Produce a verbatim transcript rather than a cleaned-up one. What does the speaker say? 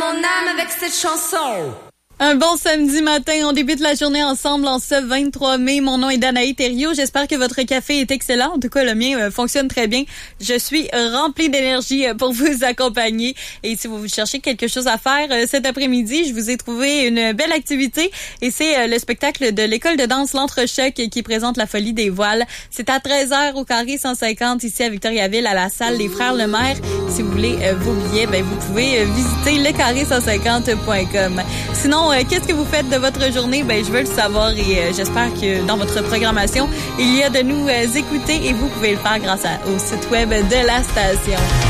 mon âme avec cette chanson. Un bon samedi matin, on débute la journée ensemble en ce vingt-trois mai. Mon nom est Danaï Thériault. J'espère que votre café est excellent. En tout cas, le mien euh, fonctionne très bien. Je suis remplie d'énergie euh, pour vous accompagner. Et si vous cherchez quelque chose à faire euh, cet après-midi, je vous ai trouvé une belle activité. Et c'est euh, le spectacle de l'école de danse L'Entrechoc qui présente la folie des voiles. C'est à treize heures au carré cent cinquante ici à Victoriaville à la salle Les Frères Lemaire. Si vous voulez euh, vos billets, ben vous pouvez euh, visiter le carré cent cinquante point com. Sinon, euh, qu'est-ce que vous faites de votre journée? Ben, je veux le savoir et euh, j'espère que dans votre programmation, il y a de nous euh, écouter et vous pouvez le faire grâce à, au site web de la station.